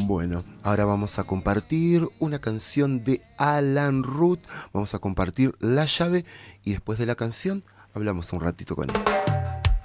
Bueno, ahora vamos a compartir una canción de Alan Root. Vamos a compartir La Llave y después de la canción hablamos un ratito con él.